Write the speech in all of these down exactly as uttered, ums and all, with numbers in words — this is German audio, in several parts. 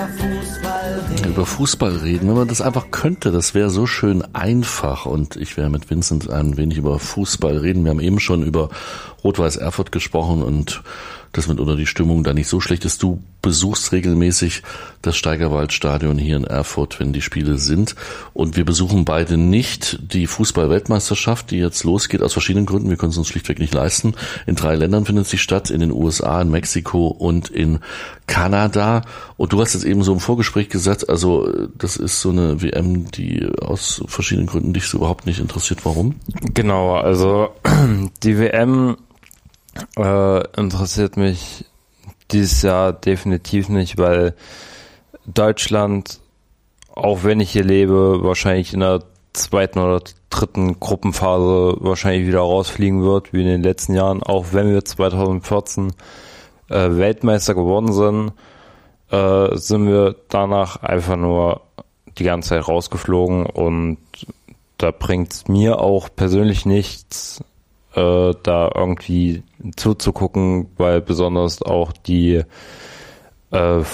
Fußball reden. Über Fußball reden, wenn man das einfach könnte, das wäre so schön einfach. Und ich werde mit Vincent ein wenig über Fußball reden. Wir haben eben schon über Rot-Weiß Erfurt gesprochen und dass mitunter die Stimmung da nicht so schlecht ist. Du besuchst regelmäßig das Steigerwaldstadion hier in Erfurt, wenn die Spiele sind. Und wir besuchen beide nicht die Fußball-Weltmeisterschaft, die jetzt losgeht, aus verschiedenen Gründen. Wir können es uns schlichtweg nicht leisten. In drei Ländern findet sie statt, in den U S A, in Mexiko und in Kanada. Und du hast jetzt eben so im Vorgespräch gesagt, also das ist so eine W M, die aus verschiedenen Gründen dich so überhaupt nicht interessiert. Warum? Genau, also die W M Äh, interessiert mich dieses Jahr definitiv nicht, weil Deutschland, auch wenn ich hier lebe, wahrscheinlich in der zweiten oder dritten Gruppenphase wahrscheinlich wieder rausfliegen wird, wie in den letzten Jahren, auch wenn wir zwanzig vierzehn äh, Weltmeister geworden sind, äh, sind wir danach einfach nur die ganze Zeit rausgeflogen und da bringt es mir auch persönlich nichts, Äh, da irgendwie zuzugucken, weil besonders auch die äh,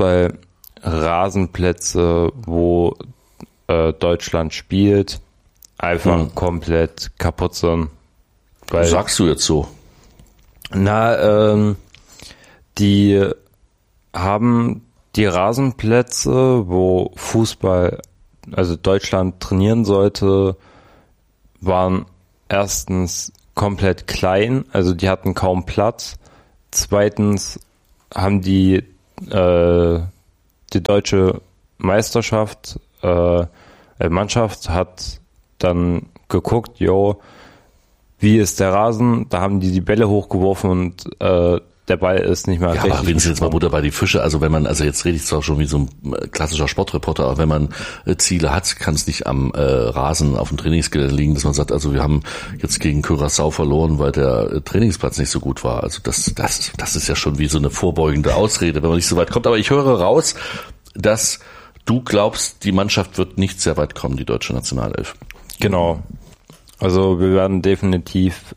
Fußballrasenplätze, wo äh, Deutschland spielt, einfach hm. komplett kaputt sind. Weil, sagst du jetzt so? Na, ähm, die haben die Rasenplätze, wo Fußball, also Deutschland trainieren sollte, waren erstens komplett klein, also die hatten kaum Platz. Zweitens haben die äh, die deutsche Meisterschaft, äh, Mannschaft hat dann geguckt, jo, wie ist der Rasen? Da haben die die Bälle hochgeworfen und äh, der Ball ist nicht mehr ja, aber wenn Sie jetzt mal Butter bei die Fische, also wenn man, also jetzt rede ich zwar schon wie so ein klassischer Sportreporter, aber wenn man äh, Ziele hat, kann es nicht am äh, Rasen auf dem Trainingsgelände liegen, dass man sagt, also wir haben jetzt gegen Curaçao verloren, weil der äh, Trainingsplatz nicht so gut war. Also das, das, das ist ja schon wie so eine vorbeugende Ausrede, wenn man nicht so weit kommt. Aber ich höre raus, dass du glaubst, die Mannschaft wird nicht sehr weit kommen, die deutsche Nationalelf. Genau. Also wir werden definitiv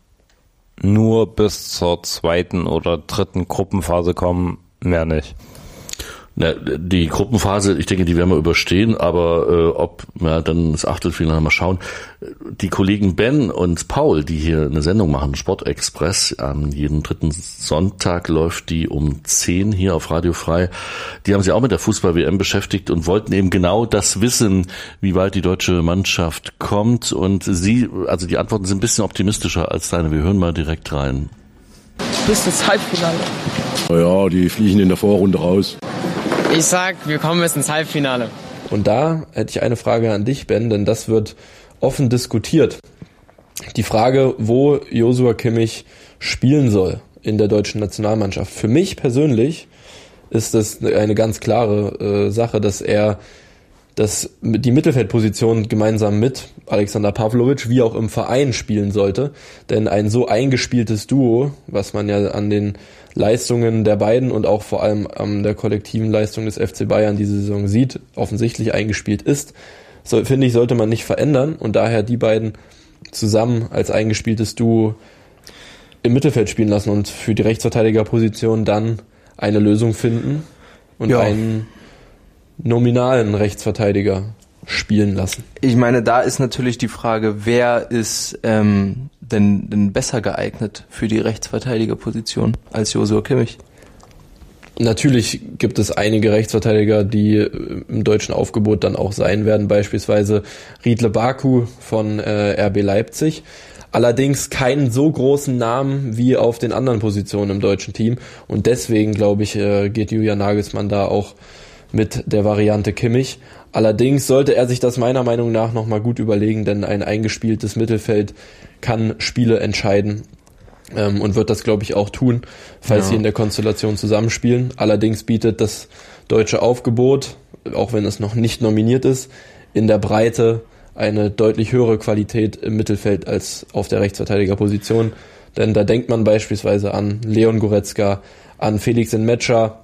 nur bis zur zweiten oder dritten Gruppenphase kommen, mehr nicht. Na, die Gruppenphase, ich denke, die werden wir überstehen, aber äh, ob ja, dann das Achtelfinale mal schauen. Die Kollegen Ben und Paul, die hier eine Sendung machen, Sportexpress, an jedem dritten Sonntag läuft die um zehn hier auf Radio Frei. Die haben sich auch mit der Fußball-W M beschäftigt und wollten eben genau das wissen, wie weit die deutsche Mannschaft kommt. Und sie, also die Antworten sind ein bisschen optimistischer als deine. Wir hören mal direkt rein. Bis ins Halbfinale. Ja, die fliegen in der Vorrunde raus. Ich sag, wir kommen bis ins Halbfinale. Und da hätte ich eine Frage an dich, Ben, denn das wird offen diskutiert. Die Frage, wo Joshua Kimmich spielen soll in der deutschen Nationalmannschaft. Für mich persönlich ist das eine ganz klare äh, Sache, dass er das, die Mittelfeldposition gemeinsam mit Alexander Pavlovic wie auch im Verein spielen sollte. Denn ein so eingespieltes Duo, was man ja an den Leistungen der beiden und auch vor allem an der kollektiven Leistung des F C Bayern diese Saison sieht, offensichtlich eingespielt ist, so, finde ich, sollte man nicht verändern und daher die beiden zusammen als eingespieltes Duo im Mittelfeld spielen lassen und für die Rechtsverteidigerposition dann eine Lösung finden und ja. einen nominalen Rechtsverteidiger spielen lassen. Ich meine, da ist natürlich die Frage, wer ist ähm, denn, denn besser geeignet für die Rechtsverteidigerposition als Joshua Kimmich? Natürlich gibt es einige Rechtsverteidiger, die im deutschen Aufgebot dann auch sein werden, beispielsweise Riedle Baku von äh, R B Leipzig. Allerdings keinen so großen Namen wie auf den anderen Positionen im deutschen Team und deswegen, glaube ich, äh, geht Julian Nagelsmann da auch mit der Variante Kimmich. Allerdings sollte er sich das meiner Meinung nach nochmal gut überlegen, denn ein eingespieltes Mittelfeld kann Spiele entscheiden ähm, und wird das, glaube ich, auch tun, falls ja. sie in der Konstellation zusammenspielen. Allerdings bietet das deutsche Aufgebot, auch wenn es noch nicht nominiert ist, in der Breite eine deutlich höhere Qualität im Mittelfeld als auf der Rechtsverteidigerposition. Denn da denkt man beispielsweise an Leon Goretzka, an Felix Nmecha,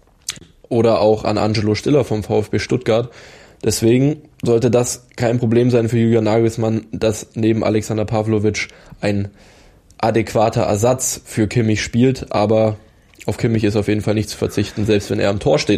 oder auch an Angelo Stiller vom VfB Stuttgart. Deswegen sollte das kein Problem sein für Julian Nagelsmann, dass neben Alexander Pavlovic ein adäquater Ersatz für Kimmich spielt. Aber auf Kimmich ist auf jeden Fall nicht zu verzichten, selbst wenn er am Tor steht.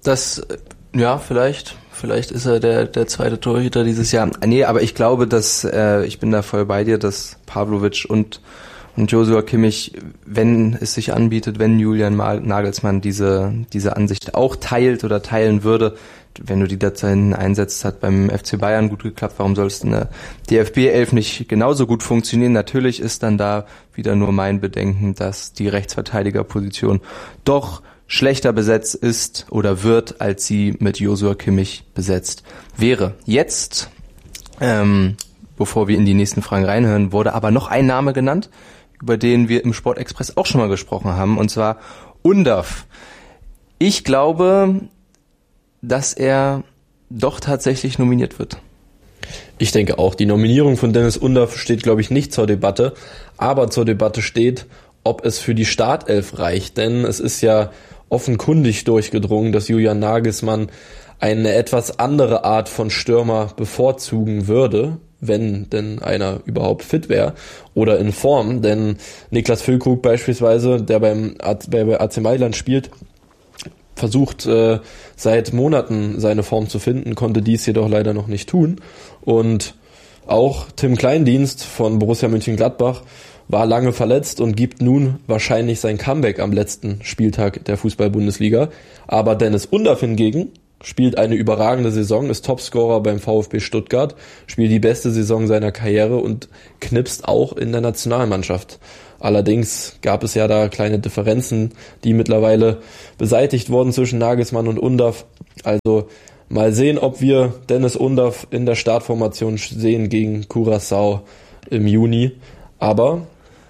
Das, ja, vielleicht. Vielleicht ist er der, der zweite Torhüter dieses Jahr. Nee, aber ich glaube, dass, äh, ich bin da voll bei dir, dass Pavlovic und, und Joshua Kimmich, wenn es sich anbietet, wenn Julian Nagelsmann diese, diese Ansicht auch teilt oder teilen würde, wenn du die dazu einsetzt, hat beim F C Bayern gut geklappt, warum soll es in der D F B elf nicht genauso gut funktionieren? Natürlich ist dann da wieder nur mein Bedenken, dass die Rechtsverteidigerposition doch schlechter besetzt ist oder wird, als sie mit Joshua Kimmich besetzt wäre. Jetzt, ähm, bevor wir in die nächsten Fragen reinhören, wurde aber noch ein Name genannt, über den wir im Sportexpress auch schon mal gesprochen haben, und zwar Undav. Ich glaube, dass er doch tatsächlich nominiert wird. Ich denke auch, die Nominierung von Dennis Undav steht, glaube ich, nicht zur Debatte, aber zur Debatte steht, ob es für die Startelf reicht, denn es ist ja offenkundig durchgedrungen, dass Julian Nagelsmann eine etwas andere Art von Stürmer bevorzugen würde, wenn denn einer überhaupt fit wäre oder in Form, denn Niklas Füllkrug beispielsweise, der beim A C Mailand spielt, versucht äh, seit Monaten seine Form zu finden, konnte dies jedoch leider noch nicht tun, und auch Tim Kleindienst von Borussia Mönchengladbach war lange verletzt und gibt nun wahrscheinlich sein Comeback am letzten Spieltag der Fußball-Bundesliga. Aber Dennis Undav hingegen spielt eine überragende Saison, ist Topscorer beim VfB Stuttgart, spielt die beste Saison seiner Karriere und knipst auch in der Nationalmannschaft. Allerdings gab es ja da kleine Differenzen, die mittlerweile beseitigt wurden zwischen Nagelsmann und Undav. Also mal sehen, ob wir Dennis Undav in der Startformation sehen gegen Curaçao im Juni. Aber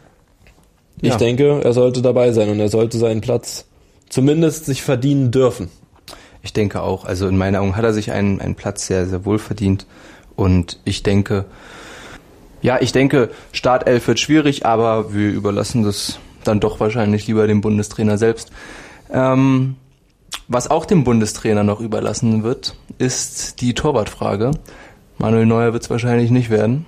ich ja. denke, er sollte dabei sein und er sollte seinen Platz zumindest sich verdienen dürfen. Ich denke auch. Also in meinen Augen hat er sich einen, einen Platz sehr, sehr wohl verdient. Und ich denke, ja, ich denke, Startelf wird schwierig, aber wir überlassen das dann doch wahrscheinlich lieber dem Bundestrainer selbst. Ähm, was auch dem Bundestrainer noch überlassen wird, ist die Torwartfrage. Manuel Neuer wird es wahrscheinlich nicht werden.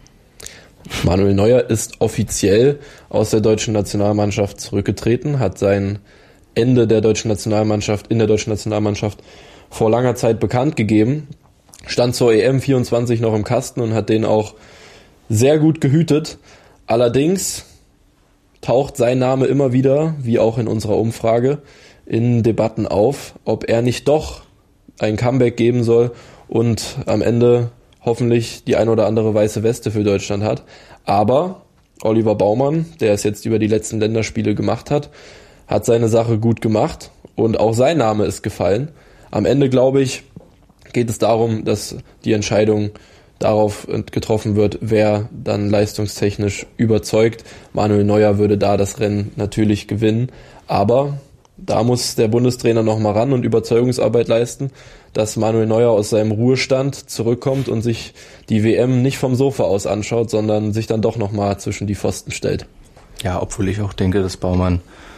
Manuel Neuer ist offiziell aus der deutschen Nationalmannschaft zurückgetreten, hat sein Ende der deutschen Nationalmannschaft, in der deutschen Nationalmannschaft vor langer Zeit bekannt gegeben, stand zur E M vierundzwanzig noch im Kasten und hat den auch sehr gut gehütet. Allerdings taucht sein Name immer wieder, wie auch in unserer Umfrage, in Debatten auf, ob er nicht doch ein Comeback geben soll und am Ende hoffentlich die ein oder andere weiße Weste für Deutschland hat. Aber Oliver Baumann, der es jetzt über die letzten Länderspiele gemacht hat, hat seine Sache gut gemacht und auch sein Name ist gefallen. Am Ende, glaube ich, geht es darum, dass die Entscheidung darauf getroffen wird, wer dann leistungstechnisch überzeugt. Manuel Neuer würde da das Rennen natürlich gewinnen, aber da muss der Bundestrainer nochmal ran und Überzeugungsarbeit leisten, dass Manuel Neuer aus seinem Ruhestand zurückkommt und sich die W M nicht vom Sofa aus anschaut, sondern sich dann doch nochmal zwischen die Pfosten stellt. Ja, obwohl ich auch denke, dass Baumann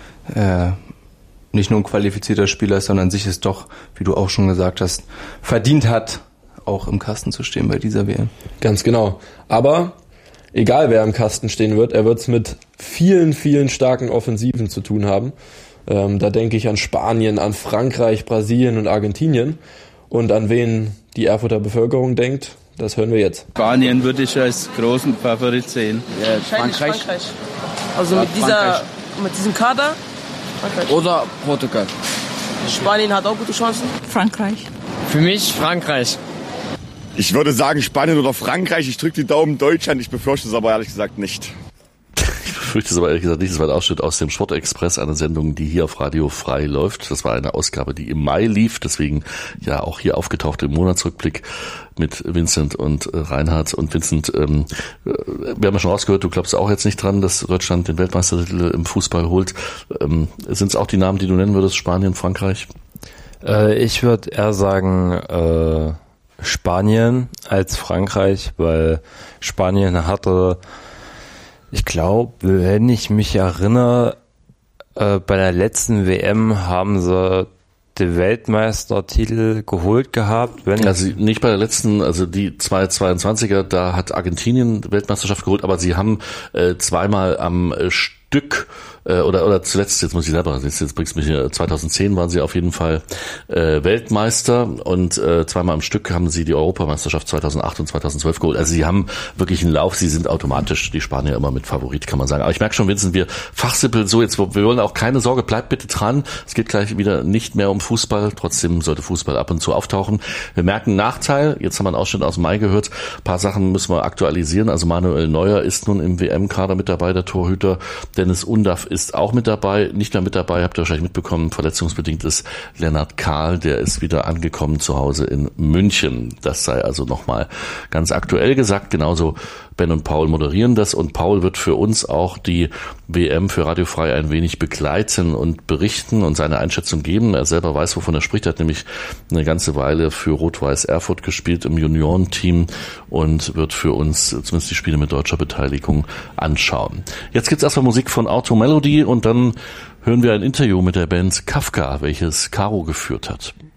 äh, nicht nur ein qualifizierter Spieler ist, sondern sich es doch, wie du auch schon gesagt hast, verdient hat, auch im Kasten zu stehen bei dieser W M. Ganz genau. Aber egal wer im Kasten stehen wird, er wird es mit vielen, vielen starken Offensiven zu tun haben. Ähm, da denke ich an Spanien, an Frankreich, Brasilien und Argentinien. Und an wen die Erfurter Bevölkerung denkt, das hören wir jetzt. Spanien würde ich als großen Favorit sehen. Ja, Frankreich. Frankreich. Also mit, dieser, mit diesem Kader? Frankreich. Oder Portugal. Spanien hat auch gute Chancen. Frankreich. Für mich Frankreich. Ich würde sagen Spanien oder Frankreich. Ich drücke die Daumen Deutschland. Ich befürchte es aber ehrlich gesagt nicht. Ich befürchte es aber ehrlich gesagt nicht. Das war ein Ausschnitt aus dem Sportexpress, eine Sendung, die hier auf Radio Frei läuft. Das war eine Ausgabe, die im Mai lief, deswegen ja auch hier aufgetaucht im Monatsrückblick mit Vincent und äh, Reinhard. Und Vincent, ähm, wir haben ja schon rausgehört, du glaubst auch jetzt nicht dran, dass Deutschland den Weltmeistertitel im Fußball holt. Ähm, sind es auch die Namen, die du nennen würdest, Spanien, Frankreich? Äh, ich würde eher sagen äh, Spanien als Frankreich, weil Spanien hatte, ich glaube, wenn ich mich erinnere, äh, bei der letzten W M haben sie den Weltmeistertitel geholt gehabt. Wenn also nicht bei der letzten, also die zweitausendzweiundzwanziger, da hat Argentinien Weltmeisterschaft geholt, aber sie haben äh, zweimal am äh, Stück äh, oder oder zuletzt, jetzt muss ich selber, jetzt, jetzt bringst du mich hier, zweitausendzehn waren sie auf jeden Fall äh, Weltmeister und äh, zweimal am Stück haben sie die Europameisterschaft zweitausendacht und zweitausendzwölf geholt. Also sie haben wirklich einen Lauf, sie sind automatisch die Spanier immer mit Favorit, kann man sagen. Aber ich merke schon, Vincent, wir fachsimpeln so jetzt, wir wollen auch keine Sorge, bleibt bitte dran. Es geht gleich wieder nicht mehr um Fußball, trotzdem sollte Fußball ab und zu auftauchen. Wir merken Nachteil, jetzt haben wir einen Ausschnitt aus Mai gehört, ein paar Sachen müssen wir aktualisieren. Also Manuel Neuer ist nun im W M-Kader mit dabei, der Torhüter. Dennis Undaff ist auch mit dabei. Nicht mehr mit dabei, habt ihr wahrscheinlich mitbekommen, verletzungsbedingt ist Lennart Kahl, der ist wieder angekommen zu Hause in München. Das sei also nochmal ganz aktuell gesagt. Genauso Ben und Paul moderieren das und Paul wird für uns auch die W M für Radio Frei ein wenig begleiten und berichten und seine Einschätzung geben. Er selber weiß, wovon er spricht. Er hat nämlich eine ganze Weile für Rot-Weiß Erfurt gespielt im Juniorenteam und wird für uns zumindest die Spiele mit deutscher Beteiligung anschauen. Jetzt gibt's erstmal Musik von Auto Melody und dann hören wir ein Interview mit der Band Kafka, welches Caro geführt hat.